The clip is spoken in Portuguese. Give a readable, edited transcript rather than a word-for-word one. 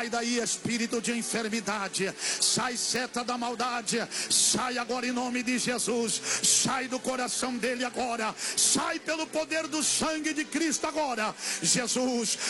Sai daí, espírito de enfermidade, sai, seta da maldade, sai agora em nome de Jesus, sai do coração dele agora, sai pelo poder do sangue de Cristo agora. Jesus,